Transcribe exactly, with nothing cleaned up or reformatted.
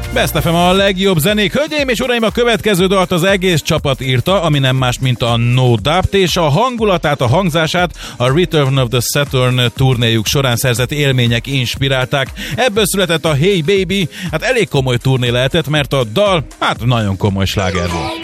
Best ef em a legjobb zenék. Hölgyeim és uraim, a következő dalt az egész csapat írta, ami nem más, mint a No Doubt, és a hangulatát, a hangzását a Return of the Saturn turnéjuk során szerzett élmények inspirálták. Ebből született a Hey Baby, hát elég komoly turné lehetett, mert a dal, hát nagyon komoly sláger volt.